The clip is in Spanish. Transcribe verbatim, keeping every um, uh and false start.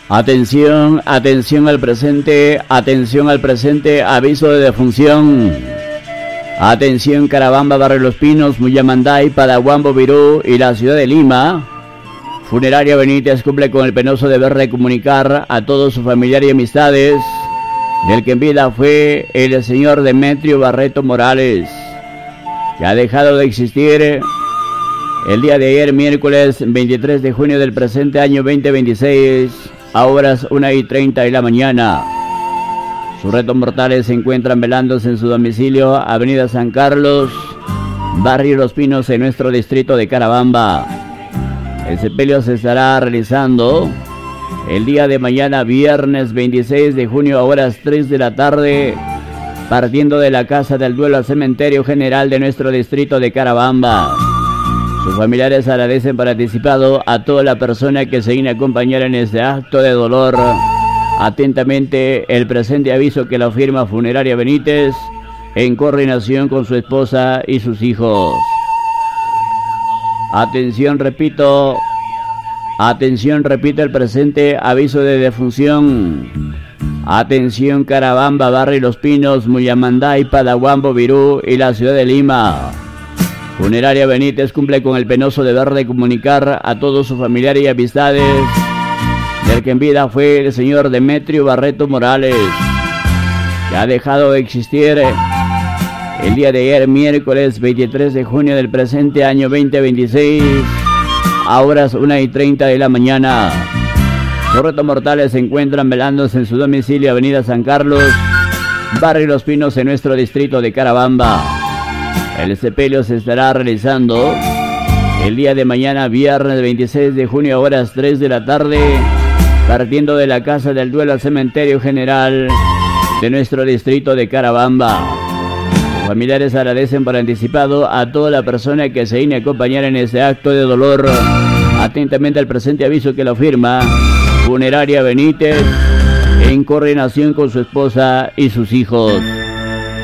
Atención, atención al presente, atención al presente, aviso de defunción. Atención Carabamba, Barrio Los Pinos, Muyamanday, Padahuambo, Virú y la ciudad de Lima. Funeraria Benítez cumple con el penoso deber de comunicar a todos sus familiares y amistades del que en vida fue el señor Demetrio Barreto Morales, que ha dejado de existir el día de ayer, miércoles veintitrés de junio del presente año veinte veintiséis, a horas una y treinta de la mañana. Sus restos mortales se encuentran velándose en su domicilio, Avenida San Carlos, Barrio Los Pinos, en nuestro distrito de Carabamba. El sepelio se estará realizando el día de mañana, viernes veintiséis de junio, a horas tres de la tarde, partiendo de la Casa del Duelo al Cementerio General de nuestro distrito de Carabamba. Sus familiares agradecen por anticipado a toda la persona que se viene a acompañar en este acto de dolor. Atentamente el presente aviso que la firma Funeraria Benítez, en coordinación con su esposa y sus hijos. Atención, repito, atención, repito el presente aviso de defunción. Atención Carabamba, Barrio Los Pinos, Muyamanday, Padahuambo, Virú y la ciudad de Lima. Funeraria Benítez cumple con el penoso deber de comunicar a todos sus familiares y amistades del que en vida fue el señor Demetrio Barreto Morales, que ha dejado de existir el día de ayer, miércoles veintitrés de junio del presente año veinte veintiséis, a horas una y treinta de la mañana. Sus restos mortales se encuentran velándose en su domicilio, Avenida San Carlos, Barrio Los Pinos, en nuestro distrito de Carabamba. El sepelio se estará realizando el día de mañana, viernes veintiséis de junio, a horas tres de la tarde, partiendo de la Casa del Duelo al Cementerio General de nuestro distrito de Carabamba. Los familiares agradecen por anticipado a toda la persona que se viene a acompañar en este acto de dolor. Atentamente al presente aviso que lo firma Funeraria Benítez, en coordinación con su esposa y sus hijos.